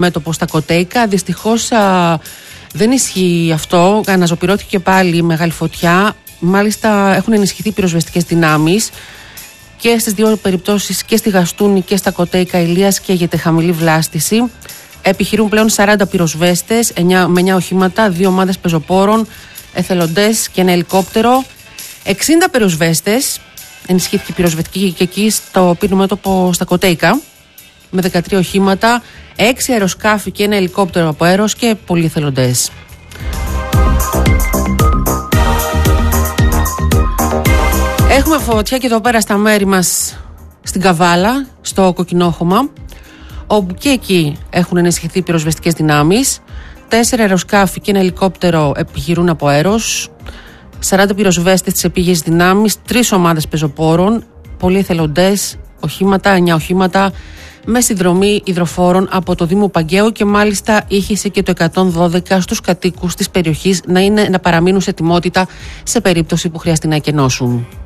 μέτωπο στα Κοτέικα. Δυστυχώς δεν ισχύει αυτό. Αναζωπυρώθηκε πάλι η μεγάλη φωτιά. Μάλιστα έχουν ενισχυθεί πυροσβεστικές δυνάμεις και στις δύο περιπτώσεις, και στη Γαστούνη και στα Κοτέικα Ηλίας, και για χαμηλή βλάστηση. Επιχειρούν πλέον 40 πυροσβέστες με 9 οχήματα, 2 ομάδες πεζοπόρων, εθελοντές και ένα ελικόπτερο. 60 πυροσβέστες, ενισχύθηκε η πυροσβεστική και εκεί στο πυρομέτωπο στα Κοτέικα, με 13 οχήματα, 6 αεροσκάφη και ένα ελικόπτερο από αέρος και πολλοί εθελοντές. Έχουμε φωτιά και εδώ πέρα στα μέρη μας στην Καβάλα, στο Κοκκινόχωμα, όπου και εκεί έχουν ενισχυθεί πυροσβεστικές δυνάμεις. 4 αεροσκάφη και ένα ελικόπτερο επιχειρούν από αέρος. 40 πυροσβέστες της επίγειας δυνάμεις, 3 ομάδες πεζοπόρων, πολλοί εθελοντές, οχήματα, 9 οχήματα, με συνδρομή υδροφόρων από το Δήμο Παγκαίου, και μάλιστα ήχησε και το 112 στους κατοίκους της περιοχής να παραμείνουν σε ετοιμότητα σε περίπτωση που χρειαστεί να εκενώσουν.